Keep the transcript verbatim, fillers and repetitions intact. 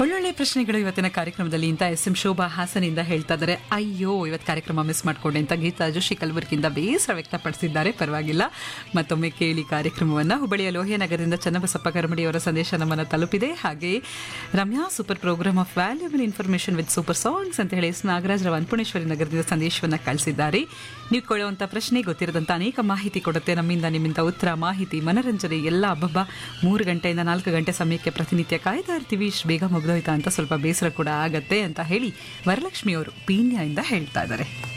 ಒಳ್ಳೊಳ್ಳೆ ಪ್ರಶ್ನೆಗಳು ಇವತ್ತಿನ ಕಾರ್ಯಕ್ರಮದಲ್ಲಿ ಅಂತ ಎಸ್ ಎಂ ಶೋಭಾ ಹಾಸನಿಂದ ಹೇಳ್ತಾ ಇದ್ದಾರೆ. ಅಯ್ಯೋ ಇವತ್ತು ಕಾರ್ಯಕ್ರಮ ಮಿಸ್ ಮಾಡ್ಕೊಂಡೆ ಅಂತ ಗೀತಾ ಜೋಶಿ ಕಲಬುರಗಿಯಿಂದ ಬೇಸರ ವ್ಯಕ್ತಪಡಿಸಿದ್ದಾರೆ. ಪರವಾಗಿಲ್ಲ, ಮತ್ತೊಮ್ಮೆ ಕೇಳಿ ಕಾರ್ಯಕ್ರಮವನ್ನು. ಹುಬ್ಬಳ್ಳಿಯ ಲೋಹಿಯಾನಗರದಿಂದ ಚನ್ನಬಸಪ್ಪ ಕರಮಡಿ ಅವರ ಸಂದೇಶ ನಮ್ಮನ್ನು ತಲುಪಿದೆ. ಹಾಗೆ Ramya super program of valuable information with super songs ಅಂತ ಹೇಳಿ ಎಸ್ ನಾಗರಾಜ್ ರಾವ್ ಅನ್ಪುಣೇಶ್ವರಿ ನಗರದಿಂದ ಸಂದೇಶವನ್ನು ಕಳಿಸಿದ್ದಾರೆ. ನೀವು ಕೊಳ್ಳುವಂಥ ಪ್ರಶ್ನೆ ಗೊತ್ತಿರದಂಥ ಅನೇಕ ಮಾಹಿತಿ ಕೊಡುತ್ತೆ. ನಮ್ಮಿಂದ ನಿಮ್ಮಿಂದ ಉತ್ತರ, ಮಾಹಿತಿ, ಮನರಂಜನೆ ಎಲ್ಲ ಹಬ್ಬ ಮೂರು ಗಂಟೆಯಿಂದ ನಾಲ್ಕು ಗಂಟೆ ಸಮಯಕ್ಕೆ ಪ್ರತಿನಿತ್ಯ ಕಾಯ್ತಾ ಇರ್ತೀವಿ. ಇಷ್ಟು ಬೇಗ ಮುಗ್ದೋಯ್ತಾ ಅಂತ ಸ್ವಲ್ಪ ಬೇಸರ ಕೂಡ ಆಗತ್ತೆ ಅಂತ ಹೇಳಿ ವರಲಕ್ಷ್ಮಿ ಅವರು ಪೀಣ್ಯ ಇಂದ ಹೇಳ್ತಾ ಇದ್ದಾರೆ.